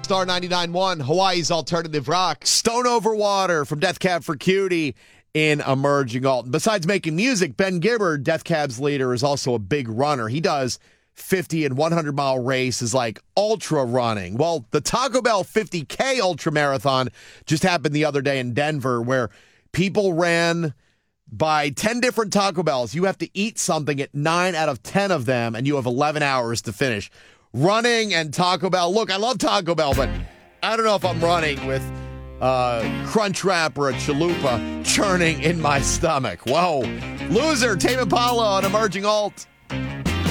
Star 99.1, Hawaii's alternative rock. Stone Over Water from Death Cab for Cutie in Emerging Alt. Besides making music, Ben Gibbard, Death Cab's leader, is also a big runner. He does 50 and 100-mile races like ultra running. Well, the Taco Bell 50K Ultra Marathon just happened the other day in Denver, where people ran by 10 different Taco Bells. You have to eat something at 9 out of 10 of them, and you have 11 hours to finish. Running and Taco Bell. Look, I love Taco Bell, but I don't know if I'm running with Crunchwrap or a chalupa churning in my stomach. Whoa. Loser, Tame Impala on Emerging Alt.